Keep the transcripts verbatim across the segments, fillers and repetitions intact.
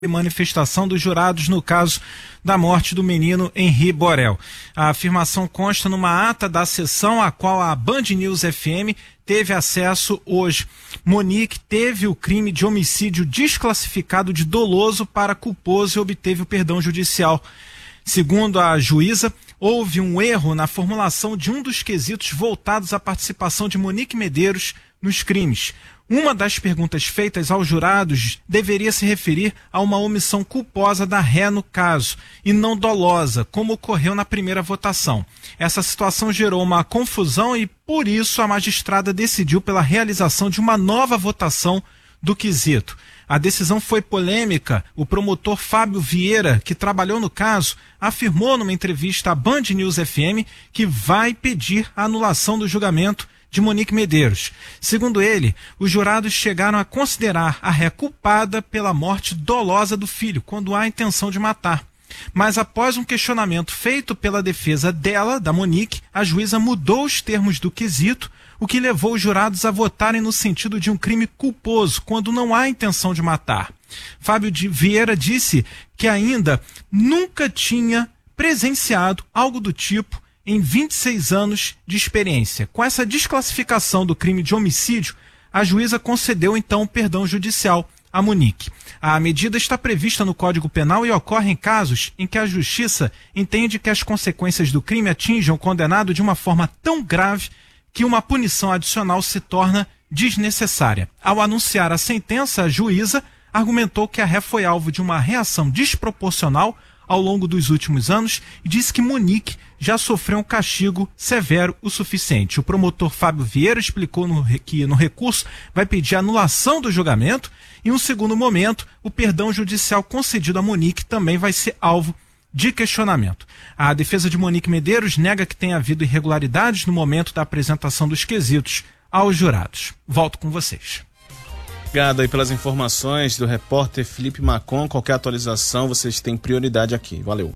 manifestação dos jurados no caso da morte do menino Henri Borel. A afirmação consta numa ata da sessão a qual a Band News F M teve acesso hoje. Monique teve o crime de homicídio desclassificado de doloso para culposo e obteve o perdão judicial. Segundo a juíza, houve um erro na formulação de um dos quesitos voltados à participação de Monique Medeiros nos crimes. Uma das perguntas feitas aos jurados deveria se referir a uma omissão culposa da ré no caso, e não dolosa, como ocorreu na primeira votação. Essa situação gerou uma confusão e, por isso, a magistrada decidiu pela realização de uma nova votação do quesito. A decisão foi polêmica. O promotor Fábio Vieira, que trabalhou no caso, afirmou numa entrevista à Band News F M que vai pedir a anulação do julgamento de Monique Medeiros. Segundo ele, os jurados chegaram a considerar a ré culpada pela morte dolosa do filho, quando há intenção de matar. Mas após um questionamento feito pela defesa dela, da Monique, a juíza mudou os termos do quesito, o que levou os jurados a votarem no sentido de um crime culposo, quando não há intenção de matar. Fábio Vieira disse que ainda nunca tinha presenciado algo do tipo em vinte e seis anos de experiência. Com essa desclassificação do crime de homicídio, a juíza concedeu então o perdão judicial a Monique. A medida está prevista no Código Penal e ocorre em casos em que a Justiça entende que as consequências do crime atingem o condenado de uma forma tão grave que uma punição adicional se torna desnecessária. Ao anunciar a sentença, a juíza argumentou que a ré foi alvo de uma reação desproporcional ao longo dos últimos anos e disse que Monique já sofreu um castigo severo o suficiente. O promotor Fábio Vieira explicou no, que no recurso vai pedir a anulação do julgamento e, em um segundo momento, o perdão judicial concedido a Monique também vai ser alvo de questionamento. A defesa de Monique Medeiros nega que tenha havido irregularidades no momento da apresentação dos quesitos aos jurados. Volto com vocês. Obrigado aí pelas informações do repórter Felipe Macon. Qualquer atualização, vocês têm prioridade aqui. Valeu.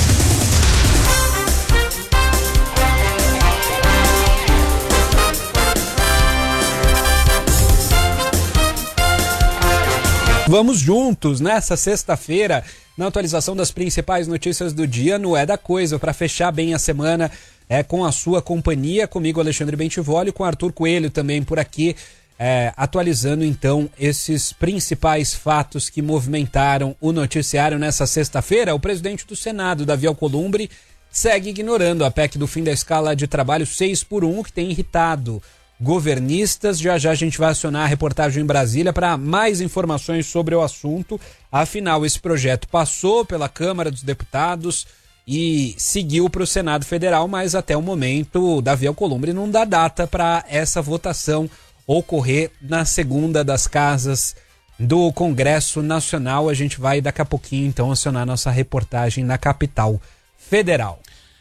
Vamos juntos nessa sexta-feira na atualização das principais notícias do dia no É da Coisa, para fechar bem a semana é com a sua companhia, comigo Alexandre Bentivoli, com Arthur Coelho também por aqui. É, atualizando então esses principais fatos que movimentaram o noticiário nessa sexta-feira. O presidente do Senado, Davi Alcolumbre, segue ignorando a P E C do fim da escala de trabalho seis por um, que tem irritado governistas. Já já a gente vai acionar a reportagem em Brasília para mais informações sobre o assunto. Afinal, esse projeto passou pela Câmara dos Deputados e seguiu para o Senado Federal, mas até o momento o Davi Alcolumbre não dá data para essa votação ocorrer na segunda das casas do Congresso Nacional. A gente vai daqui a pouquinho então acionar nossa reportagem na capital federal.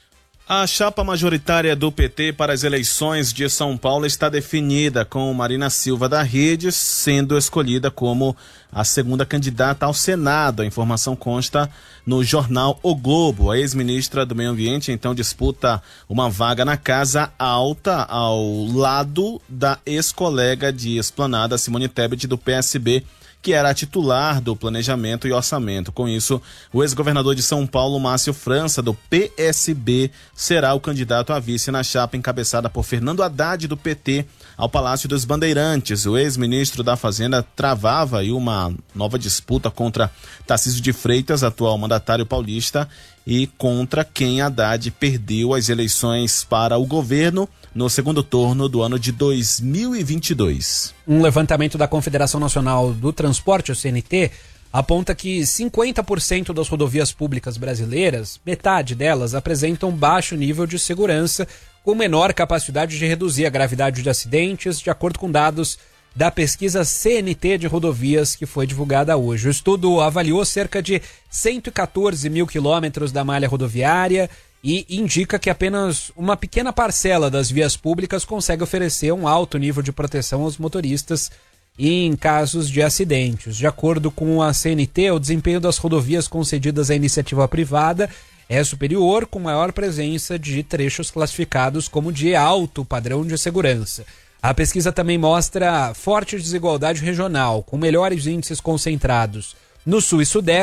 A chapa majoritária do P T para as eleições de São Paulo está definida, com Marina Silva da Rede sendo escolhida como a segunda candidata ao Senado. A informação consta no jornal O Globo. A ex-ministra do Meio Ambiente então disputa uma vaga na Casa Alta ao lado da ex-colega de Esplanada, Simone Tebet, do P S B, que era a titular do Planejamento e Orçamento. Com isso, o ex-governador de São Paulo, Márcio França, do P S B, será o candidato a vice na chapa encabeçada por Fernando Haddad, do P T, ao Palácio dos Bandeirantes. O ex-ministro da Fazenda travava aí uma nova disputa contra Tarcísio de Freitas, atual mandatário paulista, e contra quem Haddad perdeu as eleições para o governo no segundo turno do ano de dois mil e vinte e dois. Um levantamento da Confederação Nacional do Transporte, o C N T, aponta que cinquenta por cento das rodovias públicas brasileiras, metade delas, apresentam baixo nível de segurança, com menor capacidade de reduzir a gravidade de acidentes, de acordo com dados da pesquisa C N T de rodovias que foi divulgada hoje. O estudo avaliou cerca de cento e quatorze mil quilômetros da malha rodoviária e indica que apenas uma pequena parcela das vias públicas consegue oferecer um alto nível de proteção aos motoristas em casos de acidentes. De acordo com a C N T, o desempenho das rodovias concedidas à iniciativa privada é superior, com maior presença de trechos classificados como de alto padrão de segurança. A pesquisa também mostra forte desigualdade regional, com melhores índices concentrados no sul e sudeste.